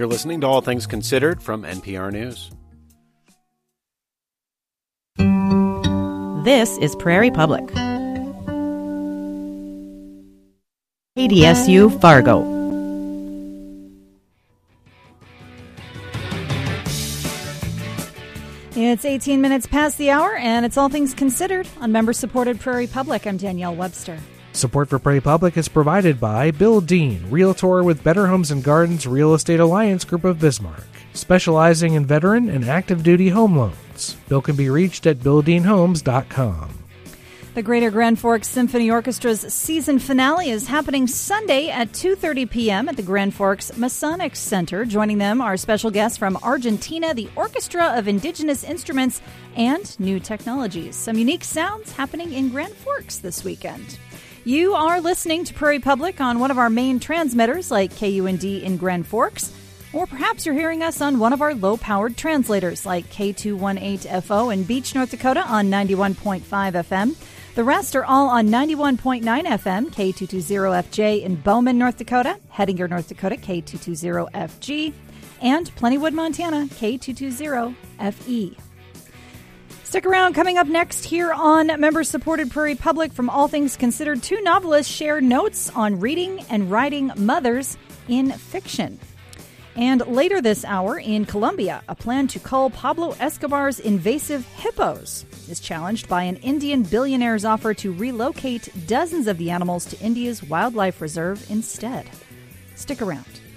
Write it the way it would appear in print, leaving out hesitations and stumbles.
You're listening to All Things Considered from NPR News. This is Prairie Public. KDSU Fargo. It's 18 minutes past the hour, and it's All Things Considered on member-supported Prairie Public. I'm Danielle Webster. Support for Prairie Public is provided by Bill Dean, Realtor with Better Homes and Gardens Real Estate Alliance Group of Bismarck, specializing in veteran and active duty home loans. Bill can be reached at BillDeanHomes.com. The Greater Grand Forks Symphony Orchestra's season finale is happening Sunday at 2:30 p.m. at the Grand Forks Masonic Center. Joining them are special guests from Argentina, the Orchestra of Indigenous Instruments, and New Technologies. Some unique sounds happening in Grand Forks this weekend. You are listening to Prairie Public on one of our main transmitters like KUND in Grand Forks, or perhaps you're hearing us on one of our low-powered translators like K218FO in Beach, North Dakota on 91.5 FM. The rest are all on 91.9 FM, K220FJ in Bowman, North Dakota, Hettinger, North Dakota, K220FG, and Plentywood, Montana, K220FE. Stick around. Coming up next here on member-supported Prairie Public from All Things Considered, two novelists share notes on reading and writing mothers in fiction. And later this hour in Colombia, a plan to cull Pablo Escobar's invasive hippos is challenged by an Indian billionaire's offer to relocate dozens of the animals to India's wildlife reserve instead. Stick around.